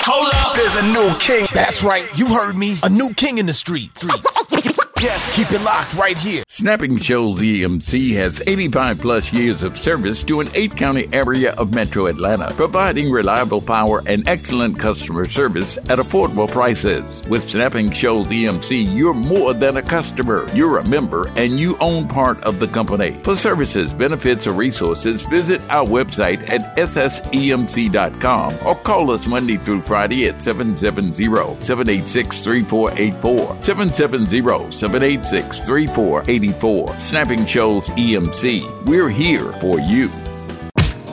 Hold up, there's a new king. That's right, you heard me. A new king in the streets. Yes, keep it locked right here. Snapping Shoals EMC has 85 plus years of service to an 8-county area of Metro Atlanta, providing reliable power and excellent customer service at affordable prices. With Snapping Shoals EMC, you're more than a customer. You're a member and you own part of the company. For services, benefits, or resources, visit our website at ssemc.com or call us Monday through Friday at 770-786-3484, 770-786-3484. Snapping Shoals EMC. We're here for you.